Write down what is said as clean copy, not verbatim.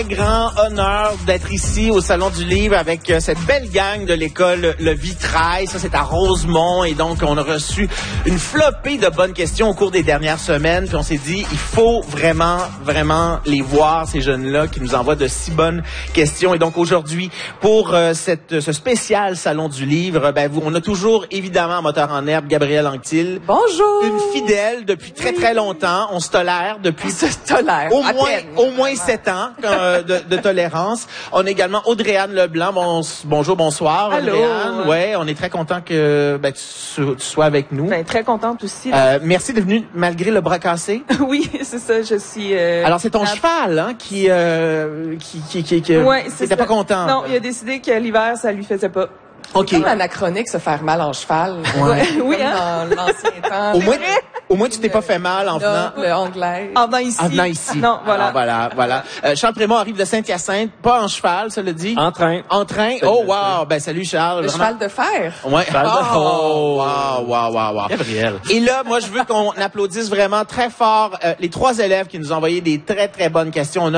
Grand honneur d'être ici au Salon du Livre avec cette belle gang de l'école Le Vitrail. Ça, c'est à Rosemont. Et donc, on a reçu une flopée de bonnes questions au cours des dernières semaines. Puis on s'est dit, il faut vraiment les voir, ces jeunes-là, qui nous envoient de si bonnes questions. Et donc, aujourd'hui, pour ce spécial Salon du Livre, on a toujours, évidemment, en moteur en herbe, Gabrielle Anctil. Bonjour! Une fidèle depuis très longtemps. On se tolère depuis au moins 7 ans. De tolérance. On a également Audrey-Anne Leblanc. Bonjour, bonsoir, Audrey-Anne. Ouais, on est très content que tu sois avec nous. Très contente aussi. Merci d'être venue malgré le bras cassé. Oui, c'est ça, je suis... Alors, c'est ton cheval, hein, qui ouais, était pas content. Non, il a décidé que l'hiver, ça lui faisait pas. OK. C'est comme anachronique, se faire mal en cheval. Ouais. Oui, comme hein? dans l'ancien temps. Au moins, tu t'es pas fait mal en venant. Le anglais. En venant ici. Non, voilà. Alors, voilà. Charles Prémont arrive de Saint-Hyacinthe, pas en cheval, ça le dit? En train. En train? Oh, wow! Salut, Charles. Le cheval de fer. Ouais. Oh, wow. Gabrielle. Et là, moi, je veux qu'on applaudisse vraiment très fort les 3 élèves qui nous ont envoyé des très bonnes questions. On a